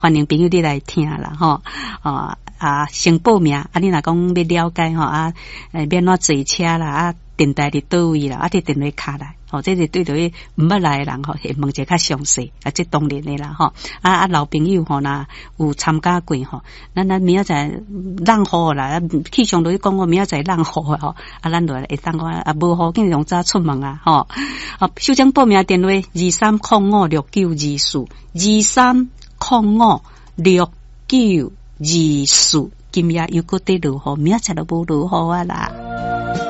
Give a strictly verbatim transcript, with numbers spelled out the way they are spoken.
欢迎朋友你来听啦吼，啊啊先报名，啊你若讲要了解吼啊，诶免怎坐车啦，啊电台伫倒位啦，啊摕电话卡来，吼，这是对着迄毋捌来诶人吼，会问一较详细，啊这当然诶啦吼，啊啊老朋友吼若有参加过吼，咱咱明仔载让好啦，气象落去讲我明仔载让好诶吼，啊咱落来会当讲啊无好，紧用早出门啊吼，啊首先报名电话二三零五六九二四二三。零五六九二四，今夜又搁得落雨，明仔载都无落雨啊啦。